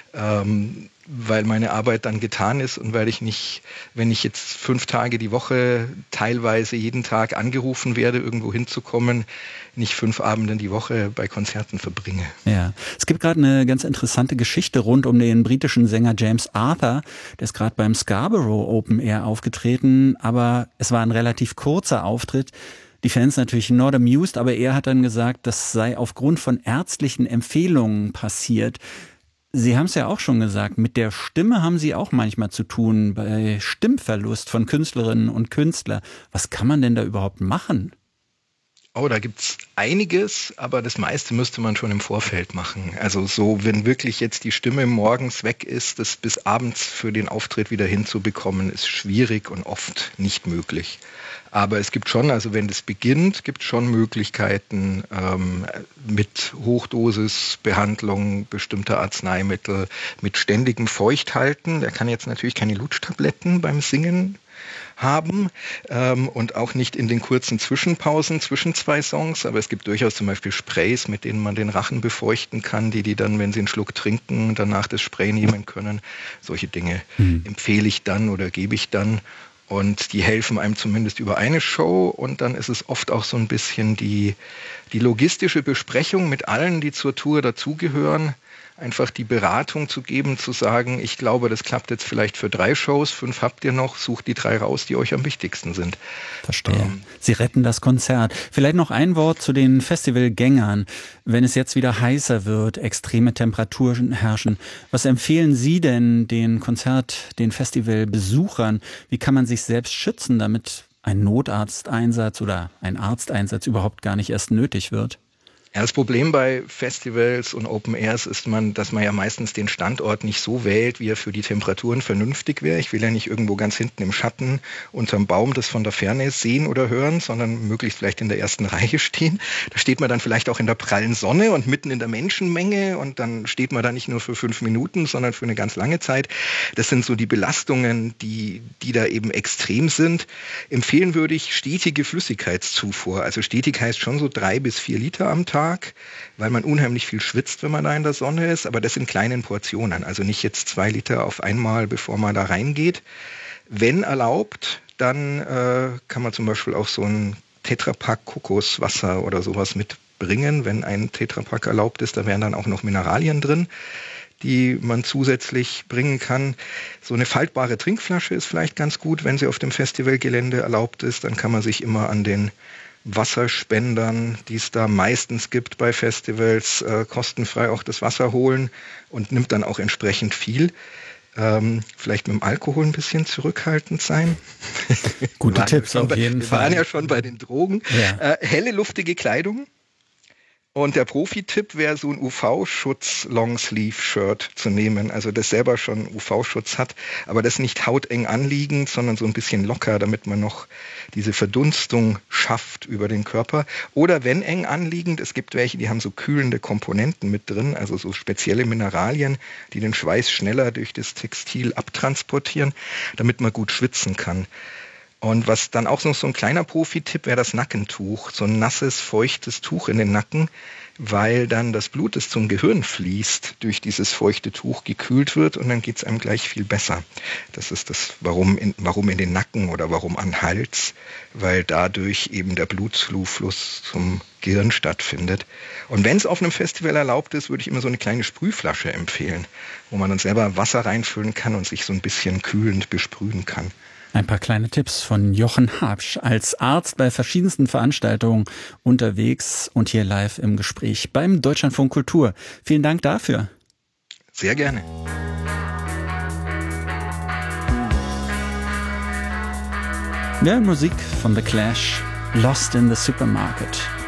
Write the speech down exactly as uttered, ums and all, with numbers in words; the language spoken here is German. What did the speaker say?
ähm, weil meine Arbeit dann getan ist und weil ich nicht, wenn ich jetzt fünf Tage die Woche, teilweise jeden Tag angerufen werde, irgendwo hinzukommen, nicht fünf Abende die Woche bei Konzerten verbringe. Ja, es gibt gerade eine ganz interessante Geschichte rund um den britischen Sänger James Arthur. Der ist gerade beim Scarborough Open Air aufgetreten, aber es war ein relativ kurzer Auftritt. Die Fans natürlich not amused, aber er hat dann gesagt, das sei aufgrund von ärztlichen Empfehlungen passiert. Sie haben es ja auch schon gesagt, mit der Stimme haben Sie auch manchmal zu tun, bei Stimmverlust von Künstlerinnen und Künstlern. Was kann man denn da überhaupt machen? Oh, da gibt's einiges, aber das meiste müsste man schon im Vorfeld machen. Also so, wenn wirklich jetzt die Stimme morgens weg ist, das bis abends für den Auftritt wieder hinzubekommen, ist schwierig und oft nicht möglich. Aber es gibt schon, also wenn das beginnt, gibt es schon Möglichkeiten ähm, mit Hochdosisbehandlung bestimmter Arzneimittel, mit ständigem Feuchthalten. Der kann jetzt natürlich keine Lutschtabletten beim Singen haben ähm, und auch nicht in den kurzen Zwischenpausen zwischen zwei Songs, aber es gibt durchaus zum Beispiel Sprays, mit denen man den Rachen befeuchten kann, die die dann, wenn sie einen Schluck trinken, danach das Spray nehmen können. Solche Dinge mhm. empfehle ich dann oder gebe ich dann und die helfen einem zumindest über eine Show und dann ist es oft auch so ein bisschen die, die logistische Besprechung mit allen, die zur Tour dazugehören, einfach die Beratung zu geben, zu sagen, ich glaube, das klappt jetzt vielleicht für drei Shows, fünf habt ihr noch, sucht die drei raus, die euch am wichtigsten sind. Verstehe. Ähm, Sie retten das Konzert. Vielleicht noch ein Wort zu den Festivalgängern. Wenn es jetzt wieder heißer wird, extreme Temperaturen herrschen, was empfehlen Sie denn den Konzert-, den Festivalbesuchern? Wie kann man sich selbst schützen, damit ein Notarzteinsatz oder ein Arzteinsatz überhaupt gar nicht erst nötig wird? Ja, das Problem bei Festivals und Open Airs ist, man, dass man ja meistens den Standort nicht so wählt, wie er für die Temperaturen vernünftig wäre. Ich will ja nicht irgendwo ganz hinten im Schatten unterm Baum das von der Ferne sehen oder hören, sondern möglichst vielleicht in der ersten Reihe stehen. Da steht man dann vielleicht auch in der prallen Sonne und mitten in der Menschenmenge und dann steht man da nicht nur für fünf Minuten, sondern für eine ganz lange Zeit. Das sind so die Belastungen, die, die da eben extrem sind. Empfehlen würde ich stetige Flüssigkeitszufuhr. Also stetig heißt schon so drei bis vier Liter am Tag. Weil man unheimlich viel schwitzt, wenn man da in der Sonne ist, aber das in kleinen Portionen, also nicht jetzt zwei Liter auf einmal, bevor man da reingeht. Wenn erlaubt, dann äh, kann man zum Beispiel auch so ein Tetrapack Kokoswasser oder sowas mitbringen, wenn ein Tetrapack erlaubt ist, da wären dann auch noch Mineralien drin, die man zusätzlich bringen kann. So eine faltbare Trinkflasche ist vielleicht ganz gut, wenn sie auf dem Festivalgelände erlaubt ist, dann kann man sich immer an den Wasserspendern, die es da meistens gibt bei Festivals, äh, kostenfrei auch das Wasser holen und nimmt dann auch entsprechend viel. Ähm, vielleicht mit dem Alkohol ein bisschen zurückhaltend sein. Gute Tipps auf bei, jeden wir Fall. Wir waren ja schon bei den Drogen. Ja. Äh, helle, luftige Kleidung. Und der Profi-Tipp wäre, so ein U V-Schutz-Longsleeve-Shirt zu nehmen, also das selber schon U V-Schutz hat, aber das nicht hauteng anliegend, sondern so ein bisschen locker, damit man noch diese Verdunstung schafft über den Körper. Oder wenn eng anliegend, es gibt welche, die haben so kühlende Komponenten mit drin, also so spezielle Mineralien, die den Schweiß schneller durch das Textil abtransportieren, damit man gut schwitzen kann. Und was dann auch noch so ein kleiner Profi-Tipp wäre das Nackentuch, so ein nasses, feuchtes Tuch in den Nacken, weil dann das Blut, das zum Gehirn fließt, durch dieses feuchte Tuch gekühlt wird und dann geht es einem gleich viel besser. Das ist das, warum in, warum in den Nacken oder warum an den Hals, weil dadurch eben der Blutzufluss zum Gehirn stattfindet. Und wenn es auf einem Festival erlaubt ist, würde ich immer so eine kleine Sprühflasche empfehlen, wo man dann selber Wasser reinfüllen kann und sich so ein bisschen kühlend besprühen kann. Ein paar kleine Tipps von Jochen Habsch, als Arzt bei verschiedensten Veranstaltungen unterwegs und hier live im Gespräch beim Deutschlandfunk Kultur. Vielen Dank dafür. Sehr gerne. Ja, Musik von The Clash, Lost in the Supermarket.